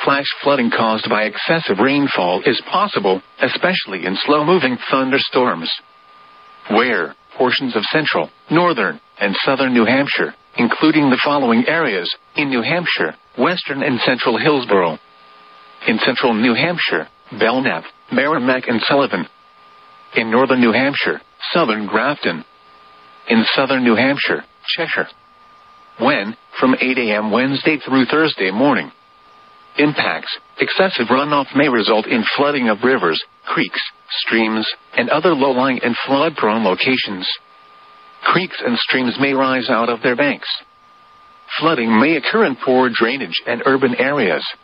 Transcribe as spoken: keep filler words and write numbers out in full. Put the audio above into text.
Flash flooding caused by excessive rainfall is possible, especially in slow-moving thunderstorms. Where portions of central, northern, and southern New Hampshire, including the following areas: in New Hampshire, western and central Hillsborough. In central New Hampshire, Belknap, Merrimack, and Sullivan. In northern New Hampshire, southern Grafton. In southern New Hampshire, Cheshire. When? From eight a.m. Wednesday through Thursday morning. Impacts: excessive runoff may result in flooding of rivers, creeks, streams, and other low-lying and flood-prone locations. Creeks and streams may rise out of their banks. Flooding may occur in poor drainage and urban areas.